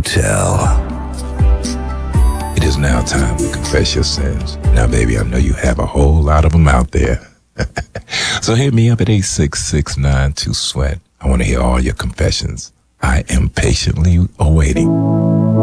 Motel. It is now time to confess your sins. Now, baby, I know you have a whole lot of them out there. So hit me up at 86692-SWEAT. I want to hear all your confessions. I am patiently awaiting.